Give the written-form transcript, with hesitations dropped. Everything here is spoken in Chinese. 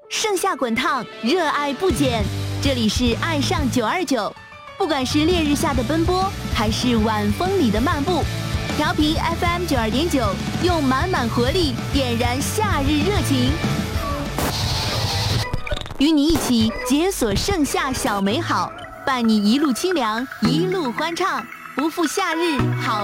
盛夏滚烫，热爱不减。这里是爱上929，不管是烈日下的奔波，还是晚风里的漫步，调频 FM 92.9，用满满活力点燃夏日热情，与你一起解锁盛夏小美好，伴你一路清凉，一路欢畅，不负夏日好。